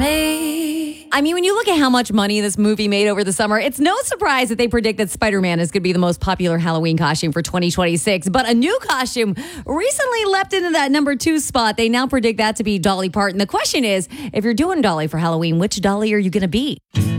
me. I mean, when you look at how much money this movie made over the summer, it's no surprise that they predict that Spider-Man is going to be the most popular Halloween costume for 2026. But a new costume recently leapt into that number 2 spot. They now predict that to be Dolly Parton. The question is, if you're doing Dolly for Halloween, which Dolly are you going to be?